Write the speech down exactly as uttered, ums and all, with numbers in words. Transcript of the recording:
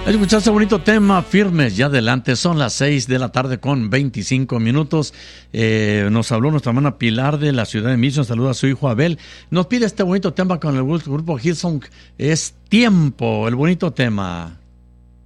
Escuchaste ese bonito tema, Firmes y Adelante. Son las seis de la tarde con veinticinco minutos. Eh, nos habló nuestra hermana Pilar de la ciudad de Mission. Saluda a su hijo Abel. Nos pide este bonito tema con el grupo Hillsong. Es Tiempo, el bonito tema.